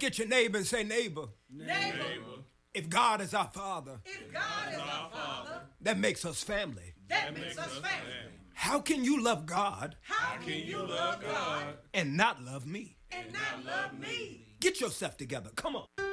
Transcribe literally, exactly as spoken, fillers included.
Look at your neighbor and say, neighbor, Neighbor, if God is our Father, if God is our Father, that makes us family. that makes us family. How can you love God How can you love God and not love me? and not love me? Get yourself together. Come on.